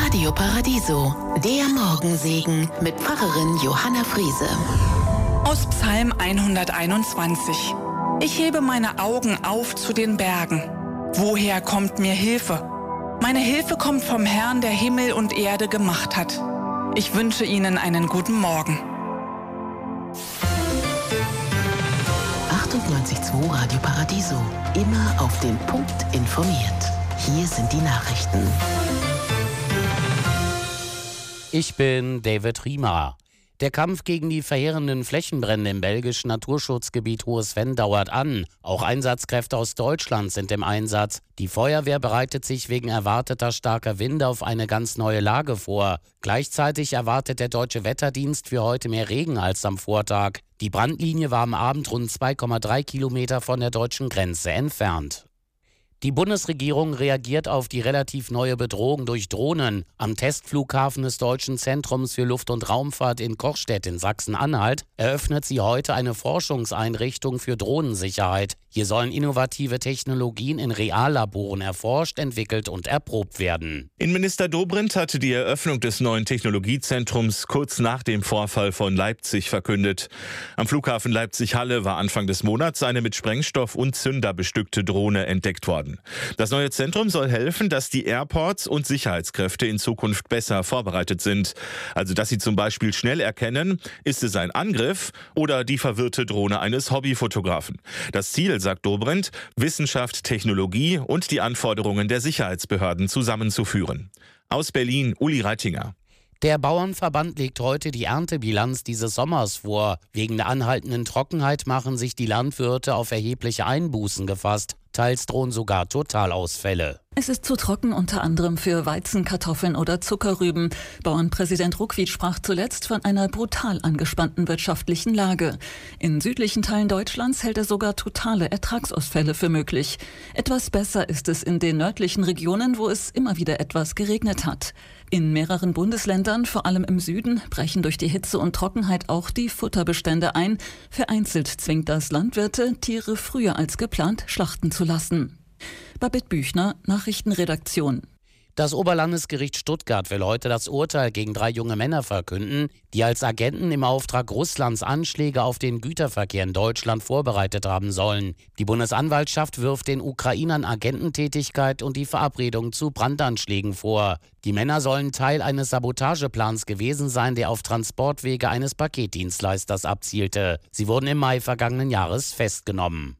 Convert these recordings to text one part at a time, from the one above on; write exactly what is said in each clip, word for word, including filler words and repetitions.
Radio Paradiso, der Morgensegen mit Pfarrerin Johanna Friese. Aus Psalm hunderteinundzwanzig. Ich hebe meine Augen auf zu den Bergen. Woher kommt mir Hilfe? Meine Hilfe kommt vom Herrn, der Himmel und Erde gemacht hat. Ich wünsche Ihnen einen guten Morgen. achtundneunzig Komma zwei Radio Paradiso. Immer auf den Punkt informiert. Hier sind die Nachrichten. Ich bin David Riemer. Der Kampf gegen die verheerenden Flächenbrände im belgischen Naturschutzgebiet Hohes Venn dauert an. Auch Einsatzkräfte aus Deutschland sind im Einsatz. Die Feuerwehr bereitet sich wegen erwarteter starker Winde auf eine ganz neue Lage vor. Gleichzeitig erwartet der Deutsche Wetterdienst für heute mehr Regen als am Vortag. Die Brandlinie war am Abend rund zwei Komma drei Kilometer von der deutschen Grenze entfernt. Die Bundesregierung reagiert auf die relativ neue Bedrohung durch Drohnen. Am Testflughafen des Deutschen Zentrums für Luft- und Raumfahrt in Kochstedt in Sachsen-Anhalt eröffnet sie heute eine Forschungseinrichtung für Drohnensicherheit. Hier sollen innovative Technologien in Reallaboren erforscht, entwickelt und erprobt werden. Innenminister Dobrindt hatte die Eröffnung des neuen Technologiezentrums kurz nach dem Vorfall von Leipzig verkündet. Am Flughafen Leipzig-Halle war Anfang des Monats eine mit Sprengstoff und Zünder bestückte Drohne entdeckt worden. Das neue Zentrum soll helfen, dass die Airports und Sicherheitskräfte in Zukunft besser vorbereitet sind. Also dass sie zum Beispiel schnell erkennen, ist es ein Angriff oder die verwirrte Drohne eines Hobbyfotografen. Das Ziel, sagt Dobrindt, Wissenschaft, Technologie und die Anforderungen der Sicherheitsbehörden zusammenzuführen. Aus Berlin, Uli Reitinger. Der Bauernverband legt heute die Erntebilanz dieses Sommers vor. Wegen der anhaltenden Trockenheit machen sich die Landwirte auf erhebliche Einbußen gefasst. Teils drohen sogar Totalausfälle. Es ist zu trocken, unter anderem für Weizen, Kartoffeln oder Zuckerrüben. Bauernpräsident Ruckwied sprach zuletzt von einer brutal angespannten wirtschaftlichen Lage. In südlichen Teilen Deutschlands hält er sogar totale Ertragsausfälle für möglich. Etwas besser ist es in den nördlichen Regionen, wo es immer wieder etwas geregnet hat. In mehreren Bundesländern, vor allem im Süden, brechen durch die Hitze und Trockenheit auch die Futterbestände ein. Vereinzelt zwingt das Landwirte, Tiere früher als geplant schlachten zu lassen. Babette Büchner, Nachrichtenredaktion. Das Oberlandesgericht Stuttgart will heute das Urteil gegen drei junge Männer verkünden, die als Agenten im Auftrag Russlands Anschläge auf den Güterverkehr in Deutschland vorbereitet haben sollen. Die Bundesanwaltschaft wirft den Ukrainern Agententätigkeit und die Verabredung zu Brandanschlägen vor. Die Männer sollen Teil eines Sabotageplans gewesen sein, der auf Transportwege eines Paketdienstleisters abzielte. Sie wurden im Mai vergangenen Jahres festgenommen.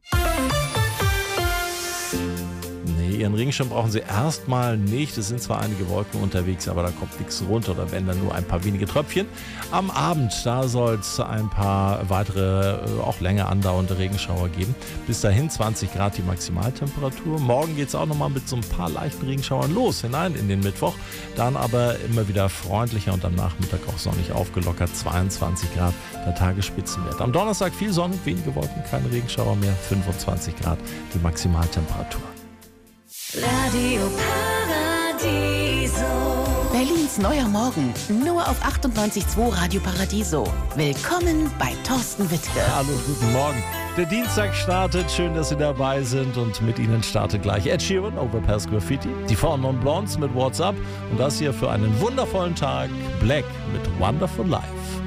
Ihren Regenschirm brauchen Sie erstmal nicht. Es sind zwar einige Wolken unterwegs, aber da kommt nichts runter oder wenn dann nur ein paar wenige Tröpfchen. Am Abend, da soll es ein paar weitere, auch länger andauernde Regenschauer geben. Bis dahin zwanzig Grad die Maximaltemperatur. Morgen geht es auch nochmal mit so ein paar leichten Regenschauern los, hinein in den Mittwoch. Dann aber immer wieder freundlicher und am Nachmittag auch sonnig aufgelockert. zweiundzwanzig Grad der Tagesspitzenwert. Am Donnerstag viel Sonne, wenige Wolken, keine Regenschauer mehr. fünfundzwanzig Grad die Maximaltemperatur. Radio Paradiso. Berlins neuer Morgen, nur auf achtundneunzig Komma zwei Radio Paradiso. Willkommen bei Thorsten Wittke. Hallo, guten Morgen. Der Dienstag startet, schön, dass Sie dabei sind und mit Ihnen startet gleich Ed Sheeran, Overpass Graffiti, die Four Non Blondes mit What's Up und das hier für einen wundervollen Tag, Black mit Wonderful Life.